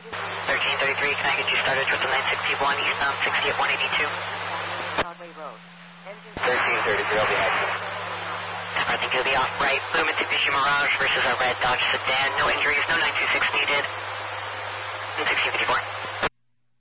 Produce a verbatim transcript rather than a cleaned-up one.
thirteen thirty-three, can I get you started with the nine sixty-one eastbound sixty at one eighty-two? thirteen thirty-three, I'll be active. I think you'll be off right. Blue Mitsubishi Mirage versus a red Dodge sedan. No injuries, no nine two six needed. sixteen fifty-four.